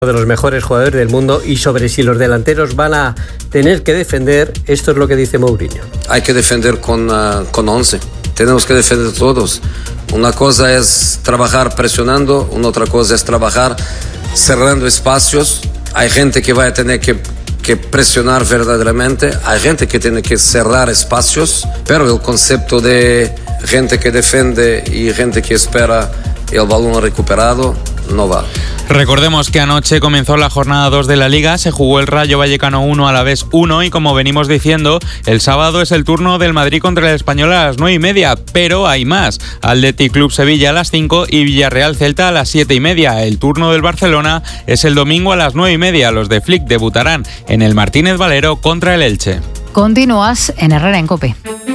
de los mejores jugadores del mundo, y sobre si los delanteros van a tener que defender, esto es lo que dice Mourinho. Hay que defender con 11, tenemos que defender todos. Una cosa es trabajar presionando, una otra cosa es trabajar cerrando espacios. Hay gente que va a tener que presionar verdaderamente, hay gente que tiene que cerrar espacios, pero el concepto de gente que defiende y gente que espera el balón recuperado no va. Recordemos que anoche comenzó la jornada 2 de la Liga, se jugó el Rayo Vallecano 1, Alavés 1, y como venimos diciendo, el sábado es el turno del Madrid contra el Español a las 9:30, pero hay más. Athletic Club Sevilla a las 5 y Villarreal Celta a las 7:30. El turno del Barcelona es el domingo a las 9:30. Los de Flick debutarán en el Martínez Valero contra el Elche. Continúas en Herrera en COPE.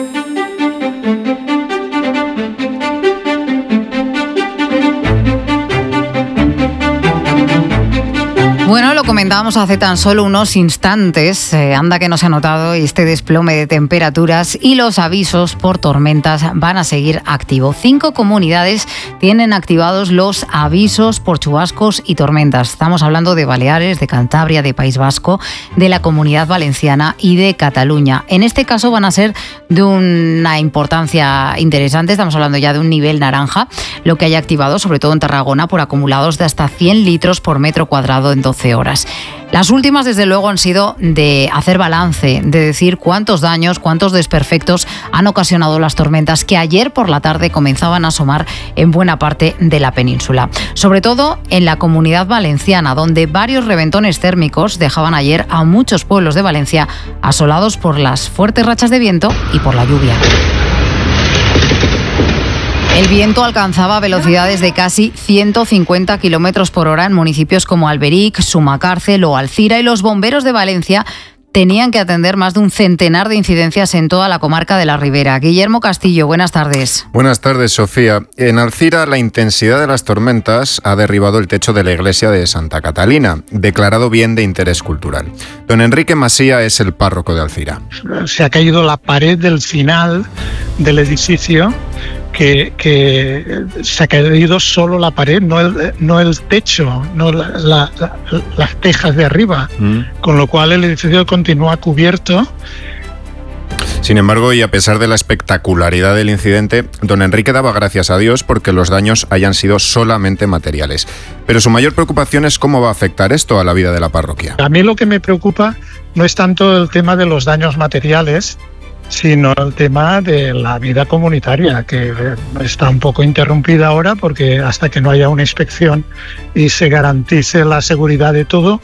Bueno, lo comentábamos hace tan solo unos instantes, anda que no se ha notado este desplome de temperaturas, y los avisos por tormentas van a seguir activos. 5 comunidades tienen activados los avisos por chubascos y tormentas. Estamos hablando de Baleares, de Cantabria, de País Vasco, de la Comunidad Valenciana y de Cataluña. En este caso van a ser de una importancia interesante, estamos hablando ya de un nivel naranja, lo que haya activado sobre todo en Tarragona por acumulados de hasta 100 litros por metro cuadrado en 12 horas. Las últimas, desde luego, han sido de hacer balance, de decir cuántos daños, cuántos desperfectos han ocasionado las tormentas que ayer por la tarde comenzaban a asomar en buena parte de la península. Sobre todo en la Comunidad Valenciana, donde varios reventones térmicos dejaban ayer a muchos pueblos de Valencia asolados por las fuertes rachas de viento y por la lluvia. El viento alcanzaba velocidades de casi 150 kilómetros por hora en municipios como Alberic, Sumacárcel o Alcira, y los bomberos de Valencia tenían que atender más de un centenar de incidencias en toda la comarca de la Ribera. Guillermo Castillo, buenas tardes. Buenas tardes, Sofía. En Alcira, la intensidad de las tormentas ha derribado el techo de la iglesia de Santa Catalina, declarado bien de interés cultural. Don Enrique Masía es el párroco de Alcira. Se ha caído la pared del final del edificio, que se ha caído solo la pared, no el techo, no las tejas de arriba, con lo cual el edificio continúa cubierto. Sin embargo, y a pesar de la espectacularidad del incidente, don Enrique daba gracias a Dios porque los daños hayan sido solamente materiales. Pero su mayor preocupación es cómo va a afectar esto a la vida de la parroquia. A mí lo que me preocupa no es tanto el tema de los daños materiales, sino el tema de la vida comunitaria, que está un poco interrumpida ahora porque hasta que no haya una inspección y se garantice la seguridad de todo,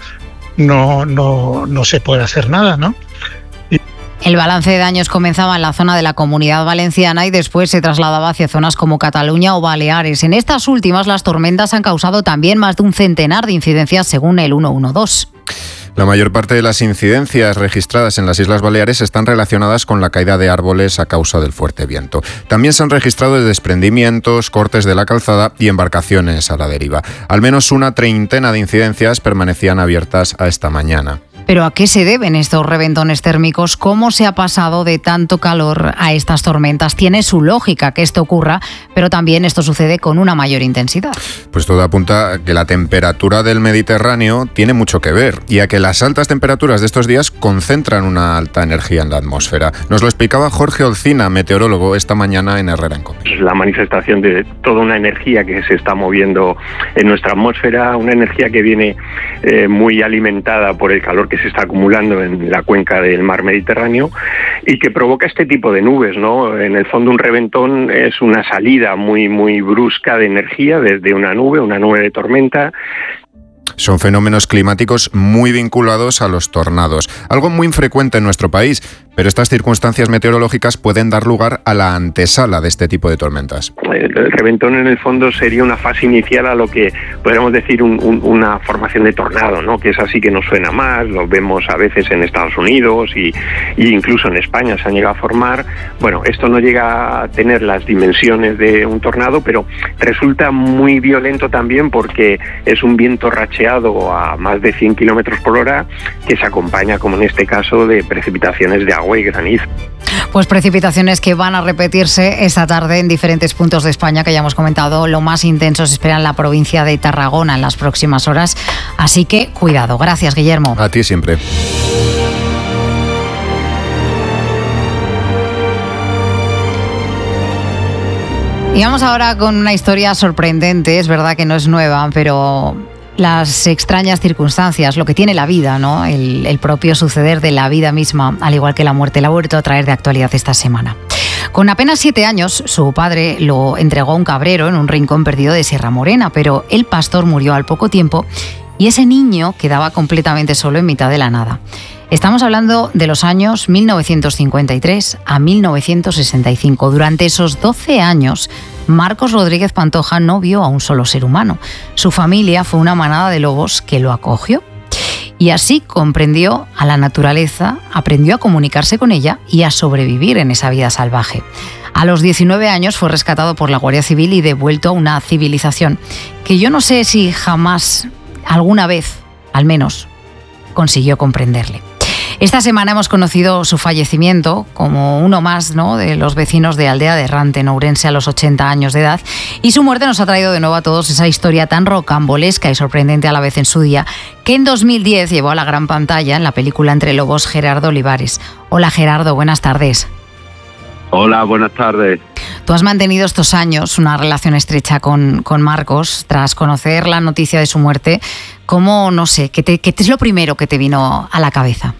no se puede hacer nada, ¿no? El balance de daños comenzaba en la zona de la Comunidad Valenciana y después se trasladaba hacia zonas como Cataluña o Baleares. En estas últimas, las tormentas han causado también más de un centenar de incidencias, según el 112. La mayor parte de las incidencias registradas en las Islas Baleares están relacionadas con la caída de árboles a causa del fuerte viento. También se han registrado desprendimientos, cortes de la calzada y embarcaciones a la deriva. Al menos una treintena de incidencias permanecían abiertas a esta mañana. ¿Pero a qué se deben estos reventones térmicos? ¿Cómo se ha pasado de tanto calor a estas tormentas? Tiene su lógica que esto ocurra, pero también esto sucede con una mayor intensidad. Pues todo apunta a que la temperatura del Mediterráneo tiene mucho que ver y a que las altas temperaturas de estos días concentran una alta energía en la atmósfera. Nos lo explicaba Jorge Olcina, meteorólogo, esta mañana en Herrera en COPE. Es la manifestación de toda una energía que se está moviendo en nuestra atmósfera, una energía que viene muy alimentada por el calor que se está acumulando en la cuenca del mar Mediterráneo y que provoca este tipo de nubes, ¿no? En el fondo, un reventón es una salida muy brusca de energía desde una nube de tormenta. Son fenómenos climáticos muy vinculados a los tornados, algo muy infrecuente en nuestro país, pero estas circunstancias meteorológicas pueden dar lugar a la antesala de este tipo de tormentas. El reventón, en el fondo, sería una fase inicial a lo que podríamos decir una formación de tornado, ¿no? Que es así que nos suena más, lo vemos a veces en Estados Unidos y incluso en España se han llegado a formar. Bueno, esto no llega a tener las dimensiones de un tornado, pero resulta muy violento también porque es un viento racheado a más de 100 kilómetros por hora que se acompaña, como en este caso, de precipitaciones de agua y granizo. Pues precipitaciones que van a repetirse esta tarde en diferentes puntos de España, que ya hemos comentado. Lo más intenso se espera en la provincia de Tarragona en las próximas horas. Así que cuidado. Gracias, Guillermo. A ti siempre. Y vamos ahora con una historia sorprendente. Es verdad que no es nueva, pero las extrañas circunstancias, lo que tiene la vida, ¿no? El propio suceder de la vida misma, al igual que la muerte, la ha vuelto a traer de actualidad esta semana. Con apenas 7 años, su padre lo entregó a un cabrero en un rincón perdido de Sierra Morena, pero el pastor murió al poco tiempo y ese niño quedaba completamente solo en mitad de la nada. Estamos hablando de los años 1953 a 1965. Durante esos 12 años, Marcos Rodríguez Pantoja no vio a un solo ser humano. Su familia fue una manada de lobos que lo acogió. Y así comprendió a la naturaleza, aprendió a comunicarse con ella y a sobrevivir en esa vida salvaje. A los 19 años fue rescatado por la Guardia Civil y devuelto a una civilización que yo no sé si jamás, alguna vez, al menos, consiguió comprenderle. Esta semana hemos conocido su fallecimiento como uno más, ¿no?, de los vecinos de Aldea de Errante, en Ourense, a los 80 años de edad. Y su muerte nos ha traído de nuevo a todos esa historia tan rocambolesca y sorprendente a la vez en su día, que en 2010 llevó a la gran pantalla en la película Entre Lobos Gerardo Olivares. Hola, Gerardo, buenas tardes. Hola, buenas tardes. Tú has mantenido estos años una relación estrecha con Marcos tras conocer la noticia de su muerte. ¿Cómo, no sé, qué es lo primero que te vino a la cabeza?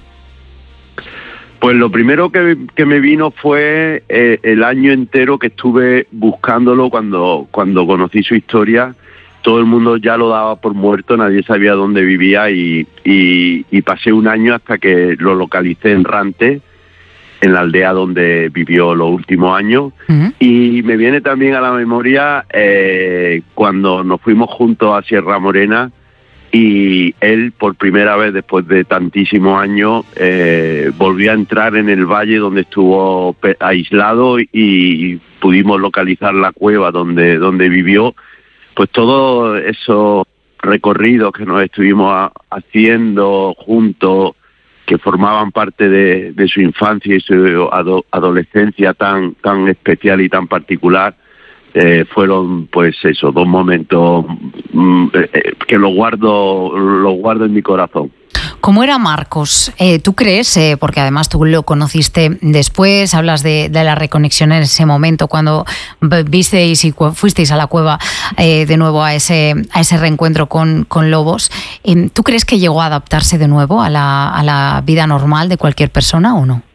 Pues lo primero que me vino fue el año entero que estuve buscándolo cuando conocí su historia. Todo el mundo ya lo daba por muerto, nadie sabía dónde vivía y pasé un año hasta que lo localicé en Rante, en la aldea donde vivió los últimos años. Uh-huh. Y me viene también a la memoria cuando nos fuimos juntos a Sierra Morena y él, por primera vez después de tantísimos años, volvió a entrar en el valle donde estuvo aislado y pudimos localizar la cueva donde vivió. Pues todos esos recorridos que nos estuvimos haciendo juntos, que formaban parte de su infancia y su adolescencia tan especial y tan particular, fueron pues eso, 2 momentos que lo guardo en mi corazón. ¿Cómo era Marcos? ¿Tú crees, porque además tú lo conociste después, hablas de la reconexión en ese momento cuando visteis y fuisteis a la cueva de nuevo a ese reencuentro con lobos? ¿Tú crees que llegó a adaptarse de nuevo a la vida normal de cualquier persona o no?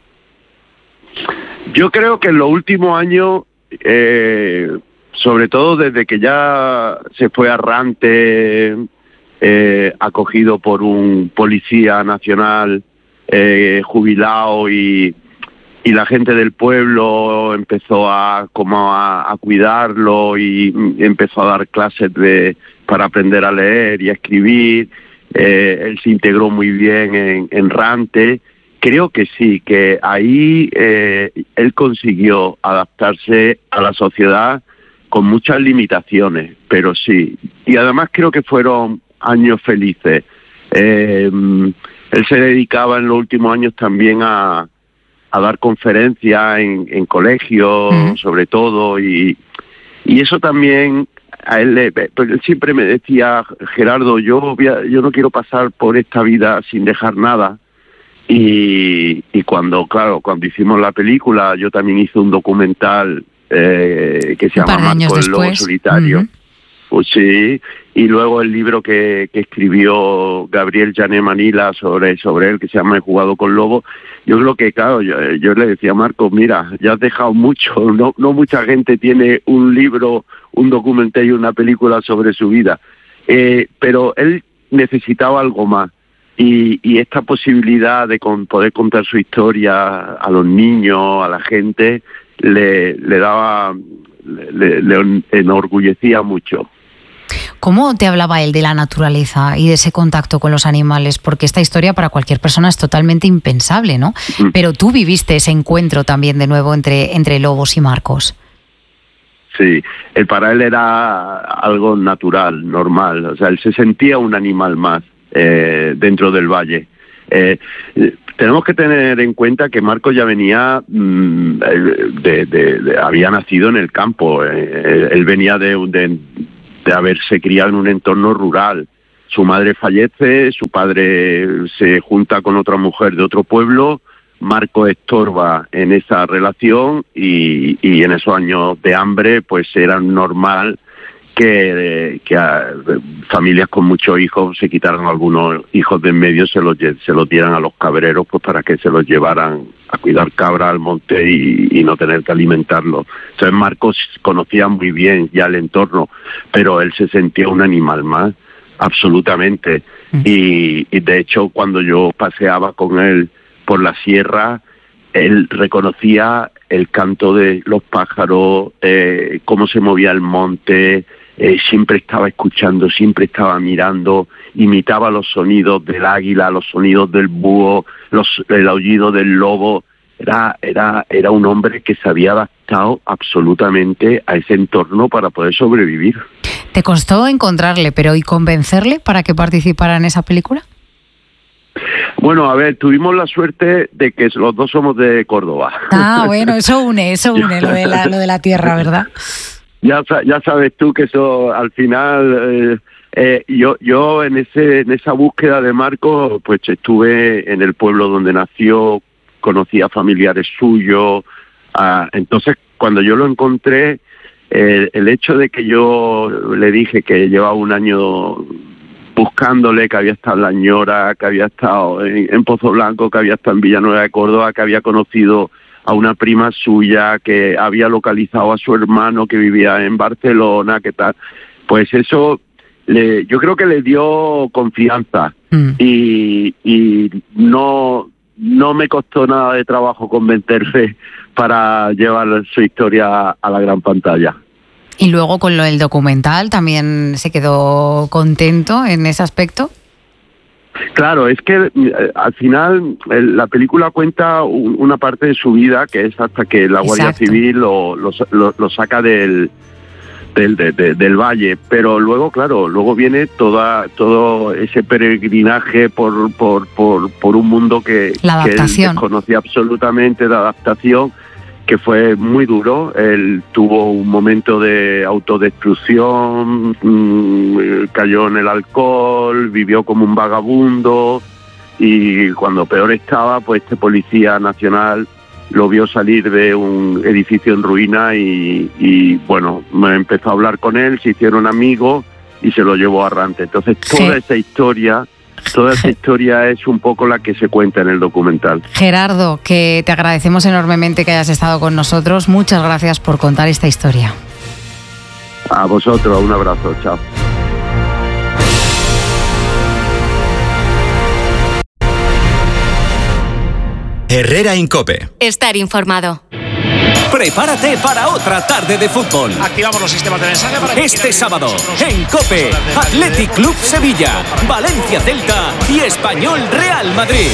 Yo creo que en los últimos años, sobre todo desde que ya se fue a Rante, acogido por un policía nacional jubilado y la gente del pueblo empezó a cuidarlo y empezó a dar clases para aprender a leer y a escribir. Él se integró muy bien en Rante. Creo que sí, que ahí él consiguió adaptarse a la sociedad con muchas limitaciones, pero sí. Y además creo que fueron años felices. Él se dedicaba en los últimos años también a dar conferencias en colegios, sobre todo, y eso también a él, él siempre me decía: Gerardo, yo no quiero pasar por esta vida sin dejar nada. Y cuando hicimos la película, yo también hice un documental que se llama Marco el Lobo Solitario. Uh-huh. Pues sí, y luego el libro que escribió Gabriel Jané Manila sobre él, que se llama He jugado con lobo. Yo creo que, claro, yo le decía a Marcos: mira, ya has dejado mucho, no mucha gente tiene un libro, un documental y una película sobre su vida, pero él necesitaba algo más. Y esta posibilidad de poder contar su historia a los niños, a la gente, le enorgullecía mucho. ¿Cómo te hablaba él de la naturaleza y de ese contacto con los animales? Porque esta historia para cualquier persona es totalmente impensable, ¿no? Pero tú viviste ese encuentro también de nuevo entre lobos y Marcos. Sí, para él era algo natural, normal. O sea, él se sentía un animal más dentro del valle. tenemos que tener en cuenta que Marcos ya venía había nacido en el campo. Él venía de haberse criado en un entorno rural. Su madre fallece, su padre se junta con otra mujer de otro pueblo. Marcos estorba en esa relación y en esos años de hambre pues era normal que familias con muchos hijos se quitaran algunos hijos de en medio, se los dieran a los cabreros pues para que se los llevaran a cuidar cabras al monte y no tener que alimentarlos. Entonces Marcos conocía muy bien ya el entorno, pero él se sentía un animal más, absolutamente. Y de hecho cuando yo paseaba con él por la sierra, él reconocía el canto de los pájaros, cómo se movía el monte, siempre estaba escuchando, siempre estaba mirando, imitaba los sonidos del águila, los sonidos del búho, el aullido del lobo. Era un hombre que se había adaptado absolutamente a ese entorno para poder sobrevivir. ¿Te costó encontrarle, pero y convencerle para que participara en esa película? Bueno, a ver, tuvimos la suerte de que los dos somos de Córdoba. Ah, bueno, eso une lo de la tierra, ¿verdad? Ya sabes tú que eso al final yo en esa búsqueda de Marcos pues estuve en el pueblo donde nació, conocí a familiares suyos, entonces cuando yo lo encontré, el hecho de que yo le dije que llevaba un año buscándole, que había estado en La Ñora, que había estado en Pozo Blanco, que había estado en Villanueva de Córdoba, que había conocido a una prima suya, que había localizado a su hermano que vivía en Barcelona, que tal, pues eso yo creo que le dio confianza y no me costó nada de trabajo convencerse para llevar su historia a la gran pantalla. Y luego con lo del documental, ¿también se quedó contento en ese aspecto? Claro, es que al final la película cuenta una parte de su vida, que es hasta que la Guardia Civil lo saca del valle, pero luego, claro, luego viene todo ese peregrinaje por un mundo que él desconocía absolutamente, de adaptación, que fue muy duro. Él tuvo un momento de autodestrucción, cayó en el alcohol, vivió como un vagabundo y cuando peor estaba, pues este policía nacional lo vio salir de un edificio en ruina y bueno, me empezó a hablar con él, se hicieron amigos y se lo llevó a Rante. Entonces toda esa historia es un poco la que se cuenta en el documental. Gerardo, que te agradecemos enormemente que hayas estado con nosotros. Muchas gracias por contar esta historia. A vosotros, un abrazo, chao. Herrera en COPE. Estar informado. Prepárate para otra tarde de fútbol. Activamos los sistemas de mensaje para este sábado en COPE, Athletic Club Sevilla, Valencia Celta y Español Real Madrid.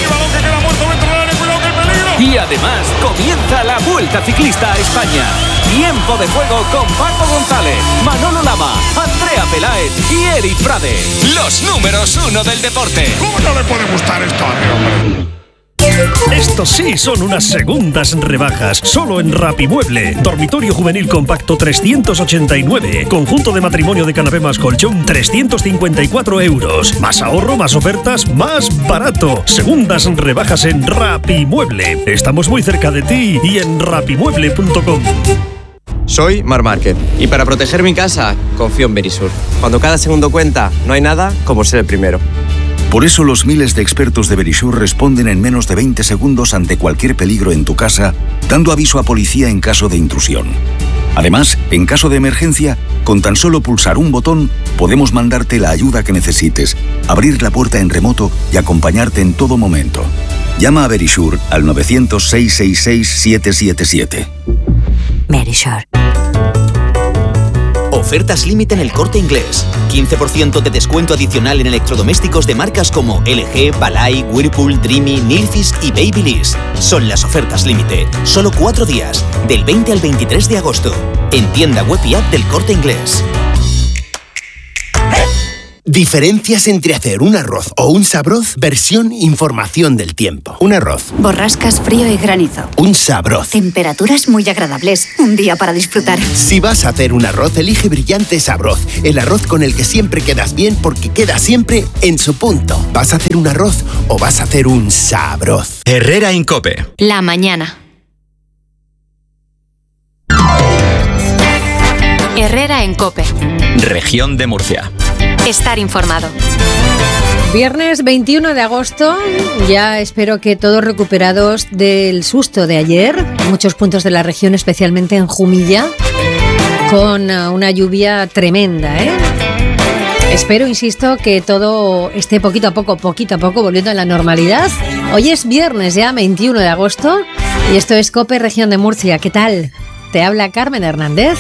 Y además comienza la Vuelta Ciclista a España. Tiempo de juego con Paco González, Manolo Lama, Andrea Peláez y Eric Frade. Los números 1 del deporte. ¿Cómo no le puede gustar esto a mi hombre? Estos sí son unas segundas rebajas, solo en Rapimueble. Dormitorio juvenil compacto 389. Conjunto de matrimonio de canapé más colchón 354 euros. Más ahorro, más ofertas, más barato. Segundas rebajas en Rapimueble. Estamos muy cerca de ti y en rapimueble.com. Soy Mar Márquez y para proteger mi casa confío en Verisur. Cuando cada segundo cuenta, no hay nada como ser el primero. Por eso los miles de expertos de Verisur responden en menos de 20 segundos ante cualquier peligro en tu casa, dando aviso a policía en caso de intrusión. Además, en caso de emergencia, con tan solo pulsar un botón, podemos mandarte la ayuda que necesites, abrir la puerta en remoto y acompañarte en todo momento. Llama a Verisur al 900-666-777. Verisur. Ofertas límite en El Corte Inglés. 15% de descuento adicional en electrodomésticos de marcas como LG, Balay, Whirlpool, Dreamy, Nilfisk y Babyliss. Son las ofertas límite. Solo 4 días, del 20 al 23 de agosto. En tienda web y app del Corte Inglés. Diferencias entre hacer un arroz o un sabroz. Versión información del tiempo. Un arroz. Borrascas, frío y granizo. Un sabroz. Temperaturas muy agradables. Un día para disfrutar. Si vas a hacer un arroz, elige Brillante Sabroz. El arroz con el que siempre quedas bien porque queda siempre en su punto. ¿Vas a hacer un arroz o vas a hacer un sabroz? Herrera en COPE. La mañana. Herrera en COPE. Región de Murcia. Estar informado. Viernes 21 de agosto, ya espero que todos recuperados del susto de ayer, en muchos puntos de la región, especialmente en Jumilla, con una lluvia tremenda, Espero, insisto, que todo esté poquito a poco volviendo a la normalidad. Hoy es viernes ya, 21 de agosto, y esto es COPE Región de Murcia. ¿Qué tal? Te habla Carmen Hernández.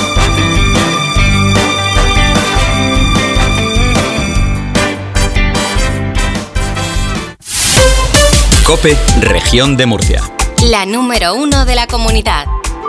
COPE Región de Murcia. La número 1 de la comunidad.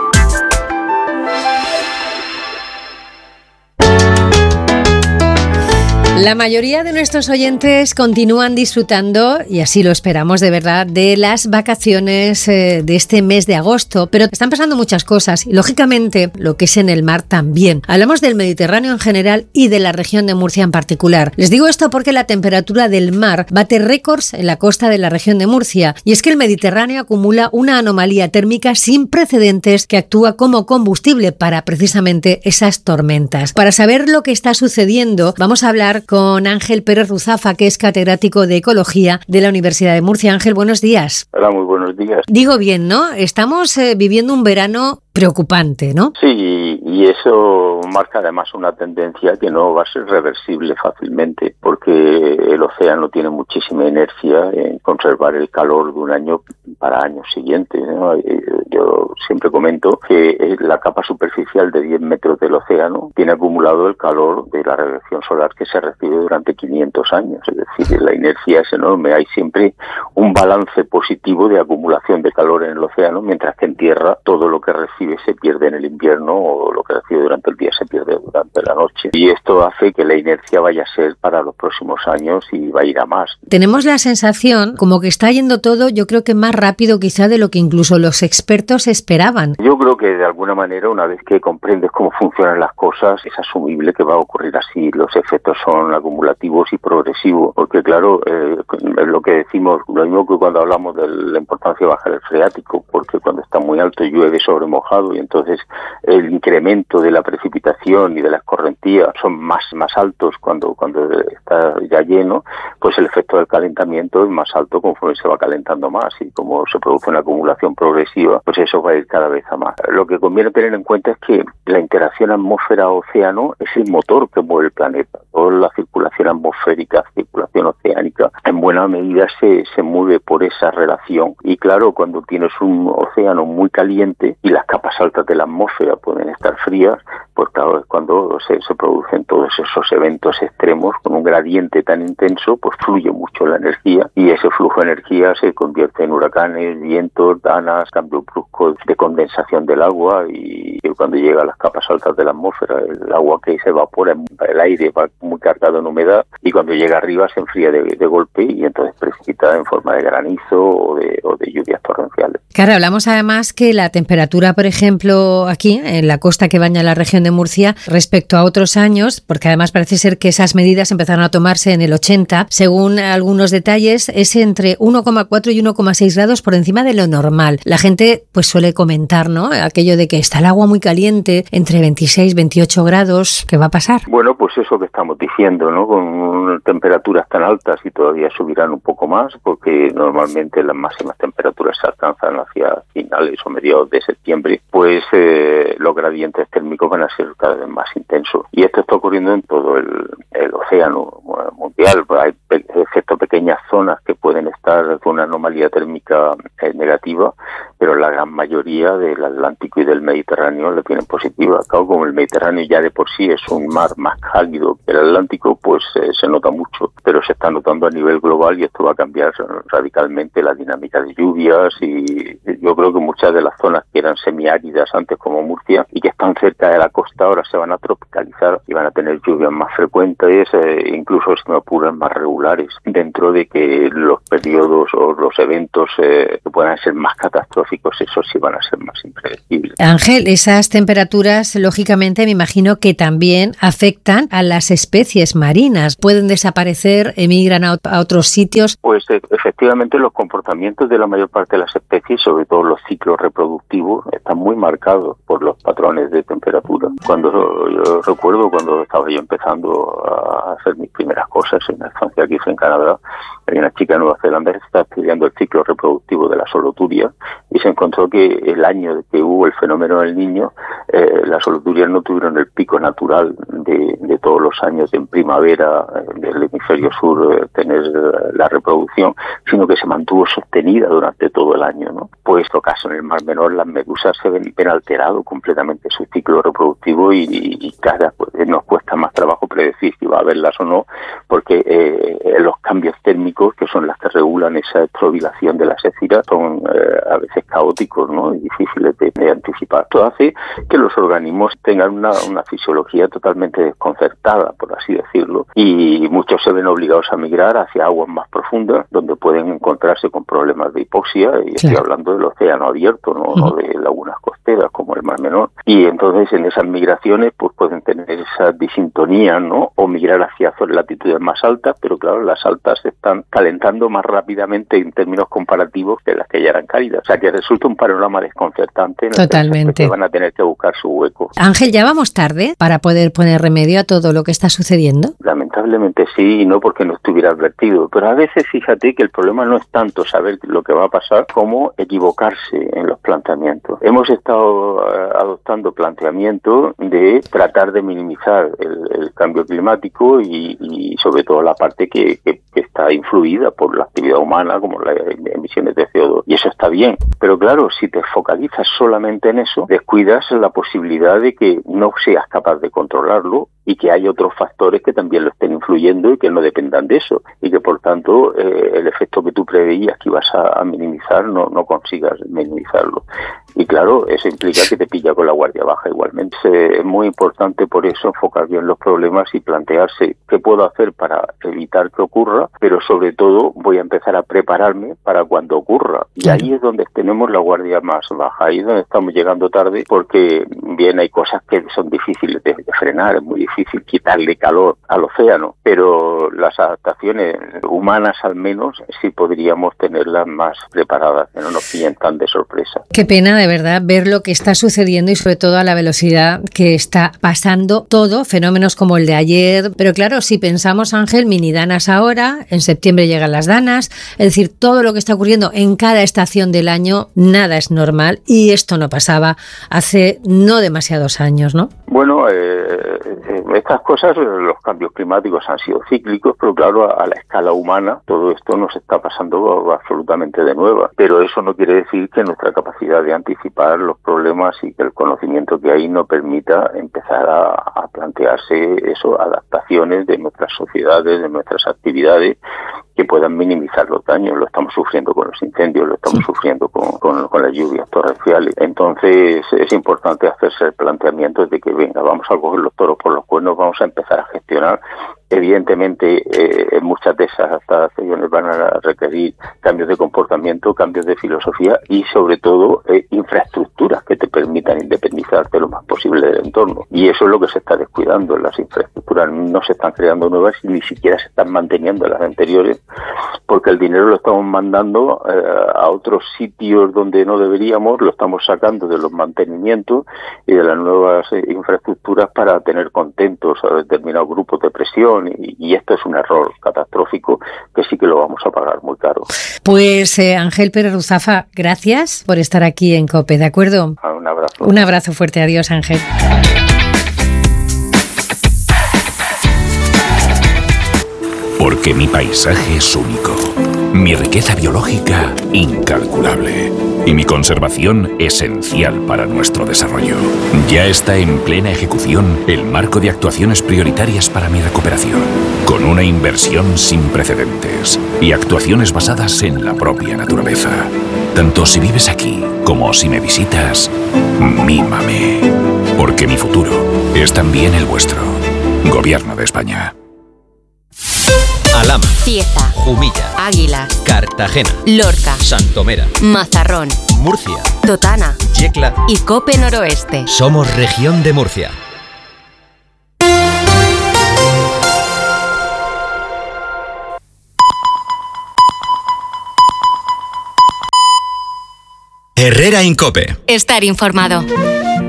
La mayoría de nuestros oyentes continúan disfrutando, y así lo esperamos de verdad, de las vacaciones de este mes de agosto, pero están pasando muchas cosas y lógicamente lo que es en el mar también. Hablamos del Mediterráneo en general y de la región de Murcia en particular. Les digo esto porque la temperatura del mar bate récords en la costa de la región de Murcia, y es que el Mediterráneo acumula una anomalía térmica sin precedentes que actúa como combustible para precisamente esas tormentas. Para saber lo que está sucediendo, vamos a hablar con Ángel Pérez Ruzafa, que es catedrático de Ecología de la Universidad de Murcia. Ángel, buenos días. Hola, muy buenos días. Digo bien, ¿no? Estamos viviendo un verano preocupante, ¿no? Sí, y eso marca además una tendencia que no va a ser reversible fácilmente, porque el océano tiene muchísima inercia en conservar el calor de un año para años siguientes, ¿no? Yo siempre comento que la capa superficial de 10 metros del océano tiene acumulado el calor de la radiación solar que se recibe durante 500 años, es decir, la inercia es enorme, hay siempre un balance positivo de acumulación de calor en el océano, mientras que en tierra todo lo que recibe se pierde en el invierno, o lo que recibe durante el día se pierde durante la noche. Y esto hace que la inercia vaya a ser para los próximos años y va a ir a más. Tenemos la sensación como que está yendo todo, yo creo que más rápido quizá de lo que incluso los expertos esperaban. Yo creo que de alguna manera, una vez que comprendes cómo funcionan las cosas, es asumible que va a ocurrir así. Los efectos son acumulativos y progresivos, porque claro, lo que decimos, lo mismo que cuando hablamos de la importancia de bajar el freático, porque cuando está muy alto llueve sobre mojado, y entonces el incremento de la precipitación y de la escorrentía son más altos cuando está ya lleno, pues el efecto del calentamiento es más alto conforme se va calentando más, y como se produce una acumulación progresiva, pues eso va a ir cada vez a más. Lo que conviene tener en cuenta es que la interacción atmósfera-océano es el motor que mueve el planeta. Toda la circulación atmosférica, circulación oceánica, en buena medida se mueve por esa relación. Y claro, cuando tienes un océano muy caliente y las capas altas de la atmósfera pueden estar frías, pues claro, es cuando se producen todos esos eventos extremos con un gradiente tan intenso, pues fluye mucho la energía, y ese flujo de energía se convierte en huracanes, vientos, danas, cambio brusco de condensación del agua, y cuando llega a las capas altas de la atmósfera, el agua que se evapora, el aire va muy cargado en humedad, y cuando llega arriba se enfría de golpe, y entonces precipita en forma de granizo o de lluvias torrenciales. Claro, hablamos además que la temperatura, por ejemplo, aquí en la costa que baña la región de Murcia, respecto a otros años, porque además parece ser que esas medidas empezaron a tomarse en el 80, según algunos detalles, es entre 1,4 y 1,6 grados por encima de lo normal. La gente pues suele comentar, ¿no?, aquello de que está el agua muy caliente, entre 26 y 28 grados, ¿qué va a pasar? Bueno, pues eso que estamos diciendo, ¿no?, con temperaturas tan altas, y todavía subirán un poco más, porque normalmente las máximas temperaturas se alcanzan hacia finales o mediados de septiembre, pues los gradientes térmicos van a ser cada vez más intensos. Y esto está ocurriendo en todo el océano mundial. Hay excepto pequeñas zonas que pueden estar con una anomalía térmica negativa, pero la gran mayoría del Atlántico y del Mediterráneo la tienen positiva. Claro, como el Mediterráneo ya de por sí es un mar más cálido que el Atlántico, pues se nota mucho, pero se está notando a nivel global y esto va a cambiar radicalmente la dinámica de lluvias, y yo creo que muchas de las zonas que eran semiáridas antes, como Murcia, y que están cerca de la costa, ahora se van a tropicalizar y van a tener lluvias más frecuentes, incluso, si me apuran, más regulares, dentro de que los periodos o los eventos que puedan ser más catastróficos, esos sí van a ser más impredecibles. Ángel, esas temperaturas, lógicamente, me imagino que también afectan a las especies marinas. ¿Pueden desaparecer, emigran a otros sitios? Pues efectivamente los comportamientos de la mayor parte de las especies, sobre todo los ciclos reproductivos, están muy marcados por los patrones de temperatura. Yo recuerdo cuando estaba yo empezando a hacer mis primeras cosas en la estancia aquí en Canadá, había una chica de Nueva Zelanda que estaba estudiando el ciclo reproductivo de la soloturia y se encontró que el año que hubo el fenómeno del Niño, las soloturias no tuvieron el pico natural de todos los años en primavera del hemisferio sur tener la reproducción, sino que se mantuvo sostenida durante todo el año, ¿no? Pues en caso en el Mar Menor las medusas se ven alterado completamente su ciclo reproductivo y cada pues, nos cuesta más trabajo predecir si va a haberlas o no, porque los cambios térmicos, que son las que regulan esa estrobilación de las éfiras, son a veces caóticos, ¿no? Y difíciles de anticipar. Esto hace que los organismos tengan una fisiología totalmente desconcertada, por así decirlo, y muchos se ven obligados a migrar hacia aguas más profundas, donde pueden encontrarse con problemas de hipoxia, y estoy hablando del océano abierto, no de lagunas costeras como el Mar Menor. Y entonces en esas migraciones pues pueden tener esa disintonía, ¿no? O migrar hacia latitudes más altas, pero claro, las altas se están calentando más rápidamente en términos comparativos que las que ya eran cálidas. O sea que resulta un panorama desconcertante en el que van a tener que buscar su hueco. Ángel, ¿ya vamos tarde para poder poner remedio a todo lo que está sucediendo? Lamentablemente sí, y no porque no estuviera advertido, pero a veces fíjate que el problema no es tanto saber lo que va a pasar como equivocarse en los planteamientos. Hemos estado adoptando planteamientos de tratar de minimizar el cambio climático y sobre todo la parte que está influida por la actividad humana, como las emisiones de CO2, y eso está bien, pero claro, si te focalizas solamente en eso, descuidas la posibilidad de que no seas capaz de controlarlo y que hay otros factores que también lo estén influyendo y que no dependan de eso, y que por tanto el efecto que tú preveías que ibas a minimizar no consigas minimizarlo. Y claro, eso implica que te pilla con la guardia baja igualmente. Es muy importante por eso enfocar bien los problemas y plantearse qué puedo hacer para evitar que ocurra, pero sobre todo voy a empezar a prepararme para cuando ocurra. Y ahí es donde tenemos la guardia más baja, ahí es donde estamos llegando tarde, porque bien hay cosas que son difíciles de frenar, es muy difícil quitarle calor al océano, pero las adaptaciones humanas al menos sí podríamos tenerlas más preparadas, que no nos pillen tan de sorpresa. Qué pena, de verdad, ver lo que está sucediendo y sobre todo a la velocidad que está pasando todo, fenómenos como el de ayer. Pero claro, si pensamos, Ángel, mini danas ahora, en septiembre llegan las danas, es decir, todo lo que está ocurriendo en cada estación del año, nada es normal, y esto no pasaba hace no demasiados años, ¿no? Bueno, estas cosas, los cambios climáticos han sido cíclicos, pero claro, a la escala humana todo esto nos está pasando absolutamente de nueva. Pero eso no quiere decir que nuestra capacidad de anticipar los problemas y que el conocimiento que hay no permita empezar a plantearse adaptaciones de nuestras sociedades, de nuestras actividades, que puedan minimizar los daños. Lo estamos sufriendo con los incendios, lo estamos sufriendo con las lluvias torrenciales. Entonces es importante hacerse el planteamiento de que venga, vamos a coger los toros por los cuernos, vamos a empezar a gestionar. Evidentemente, muchas de esas adaptaciones van a requerir cambios de comportamiento, cambios de filosofía y, sobre todo, infraestructuras que te permitan independizarte lo más posible del entorno. Y eso es lo que se está descuidando. Las infraestructuras no se están creando nuevas y ni siquiera se están manteniendo las anteriores, porque el dinero lo estamos mandando a otros sitios donde no deberíamos, lo estamos sacando de los mantenimientos y de las nuevas infraestructuras para tener contentos a determinados grupos de presión. Y esto es un error catastrófico que sí que lo vamos a pagar muy caro. Pues Ángel Pérez Ruzafa, gracias por estar aquí en COPE, ¿de acuerdo? Un abrazo. Un abrazo fuerte, adiós, Ángel. Porque mi paisaje es único, mi riqueza biológica incalculable. y mi conservación esencial para nuestro desarrollo. Ya está en plena ejecución el marco de actuaciones prioritarias para mi recuperación, con una inversión sin precedentes y actuaciones basadas en la propia naturaleza. Tanto si vives aquí como si me visitas, mímame, porque mi futuro es también el vuestro. Gobierno de España. Alhama, Cieza, Jumilla, Águilas, Cartagena, Lorca, Santomera, Mazarrón, Murcia, Totana Yecla y Cope Noroeste. Somos región de Murcia. Herrera en Cope. Estar informado.